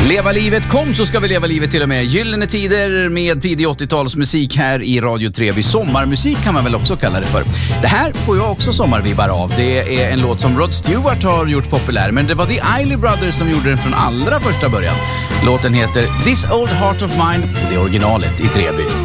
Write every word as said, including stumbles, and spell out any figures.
Leva livet, kom så ska vi leva livet till och med. Gyllene tider med tidig åttiotalsmusik här i Radio Treby. Sommarmusik kan man väl också kalla det för. Det här får jag också sommarvibbar av. Det är en låt som Rod Stewart har gjort populär, men det var The Isley Brothers som gjorde den från allra första början. Låten heter This Old Heart of Mine och det är originalet i Treby.